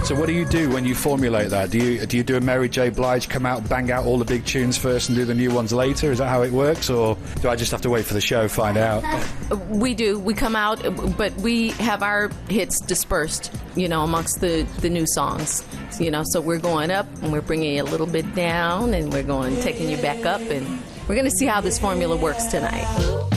So what do you do when you formulate that? Do you do a Mary J. Blige, come out, bang out all the big tunes first and do the new ones later? Is that how it works? Or do I just have to wait for the show, find out? We do. We come out, but we have our hits dispersed, amongst the new songs. So we're going up and we're bringing you a little bit down and we're taking you back up, and we're going to see how this formula works tonight.